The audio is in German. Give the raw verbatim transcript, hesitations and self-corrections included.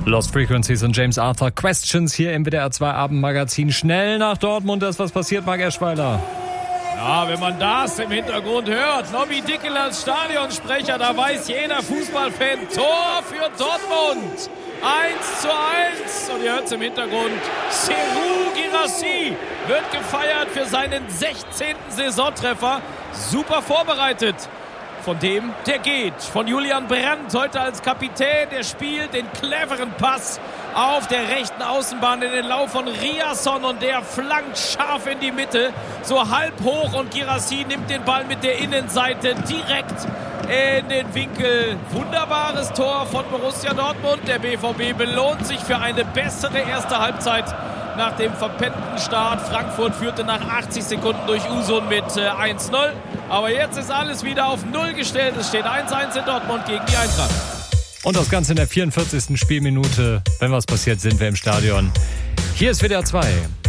Lost Frequencies und James Arthur Questions hier im W D R zwei Abendmagazin. Schnell nach Dortmund, da ist was passiert, Marc Eschweiler. Ja, wenn man das im Hintergrund hört, Nobby Dickel als Stadionsprecher, da weiß jeder Fußballfan, Tor für Dortmund. eins zu eins. Und ihr hört es im Hintergrund, Serhou Guirassy wird gefeiert für seinen sechzehnten Saisontreffer. Super vorbereitet. Von dem, der geht. Von Julian Brandt heute als Kapitän. Der spielt den cleveren Pass auf der rechten Außenbahn in den Lauf von Riasson. Und der flankt scharf in die Mitte. So halb hoch. Und Guirassy nimmt den Ball mit der Innenseite direkt in den Winkel. Wunderbares Tor von Borussia Dortmund. Der B V B belohnt sich für eine bessere erste Halbzeit. Nach dem verpennten Start. Frankfurt führte nach achtzig Sekunden durch Usun mit eins null. Aber jetzt ist alles wieder auf Null gestellt. Es steht eins eins in Dortmund gegen die Eintracht. Und das Ganze in der vierundvierzigsten Spielminute. Wenn was passiert, sind wir im Stadion. Hier ist W D R zwei.